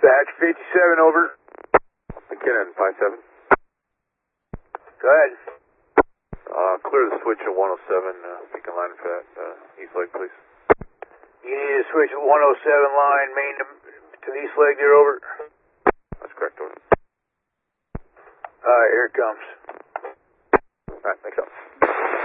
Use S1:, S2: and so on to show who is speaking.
S1: Dispatch 57, over.
S2: McKinnon, 5-7.
S1: Go ahead.
S2: Clear the switch at 107, if you can line for that, east leg, please.
S1: You need to switch at 107 line, main to the east leg there, over.
S2: That's correct, over.
S1: Alright, here it comes.